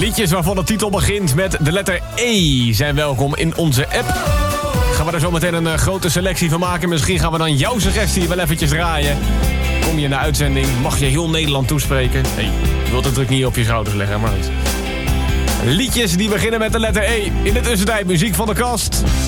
Liedjes waarvan de titel begint met de letter E zijn welkom in onze app. Gaan we er zo meteen een grote selectie van maken. Misschien gaan we dan jouw suggestie wel eventjes draaien. Kom je in de uitzending, mag je heel Nederland toespreken. Hey, je wilt de druk niet op je schouders leggen, maar goed. Liedjes die beginnen met de letter E. In de tussentijd muziek van de kast.